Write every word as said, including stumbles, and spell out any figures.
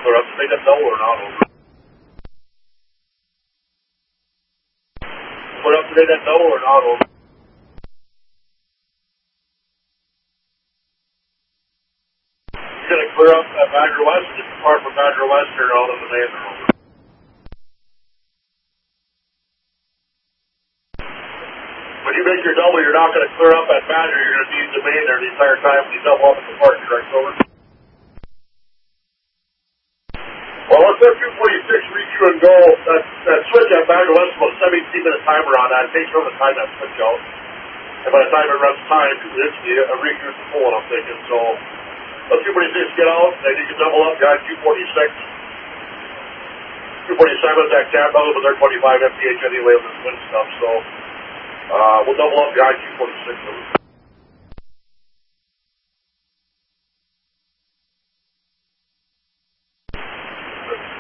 clear up to make that double or not over? Clear up to make that double or not over? You're going to clear up at Badger West and just depart from Badger West here out on the main or over? When you make your double, you're not going to clear up at Badger. You're going to be in the main there the entire time when you double up at the park, correct, over? Well, let's let two forty-six reach you and go. That, that switch at Badger West is about seventeen minute timer on that. It takes from the time that switch out. And by the time it runs time, it's a reuse the pulling, I'm thinking. So let two forty-six get out, then you can double up behind two forty-six. two forty-seven is that cab double, but they're twenty-five M P H anyway with this wind stuff. So uh, we'll double up behind two forty-six.